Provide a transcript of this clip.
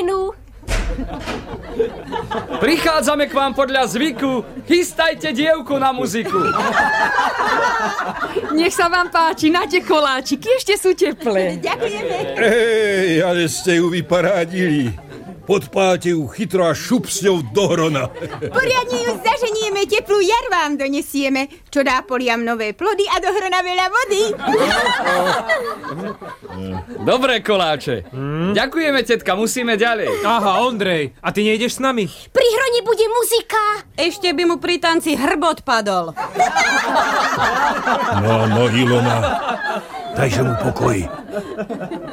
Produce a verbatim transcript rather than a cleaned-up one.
rodinu. Prichádzame k vám podľa zvyku. Chystajte dievku na muziku. Nech sa vám páči, náte koláčiky, ešte sú teplé. Ďakujeme. Ej, ale ste ju vyparádili. Podpáte ju chytro a šup s ňou do hrona. Poriadne ju zaženieme, teplú jar vám donesieme, čo dá poliam nové plody a do hrona veľa vody. Dobré koláče. Hmm? Ďakujeme, tetka, musíme ďalej. Aha, Ondrej, a ty nejdeš s nami? Pri hroni bude muzika. Ešte by mu pri tanci hrbot padol. No, no, Ilona, dajže mu pokoj.